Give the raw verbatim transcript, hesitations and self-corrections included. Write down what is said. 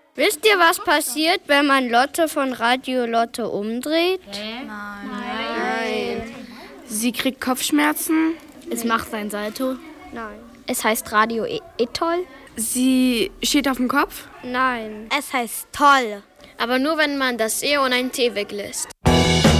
Wisst ihr, was passiert, wenn man Lotte von Radio Lotte umdreht? Hä? Nein. Nein. Sie kriegt Kopfschmerzen. Es macht ein Salto. Nein. Es heißt Radio e Etoll. Sie steht auf dem Kopf. Nein. Es heißt toll. Aber nur, wenn man das E und ein T weglässt.